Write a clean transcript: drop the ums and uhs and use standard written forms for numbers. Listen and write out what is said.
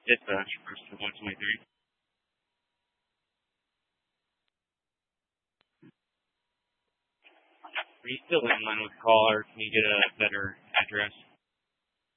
Dispatch, first to 123. Are you still in line with the call, or can you get a better address?